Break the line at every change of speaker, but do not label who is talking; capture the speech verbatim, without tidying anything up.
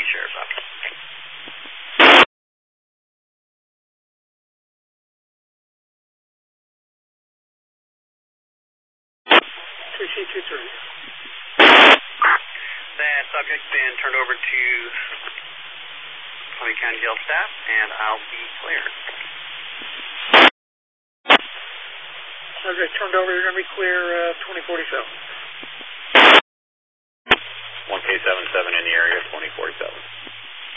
Sheriff's Office.
two C two three.
That subject's been turned over to Columbia County Jail staff, and I'll be cleared.
Subject turned over, you're going to be clear uh, twenty forty-seven.
one K seventy-seven in the area, twenty forty-seven.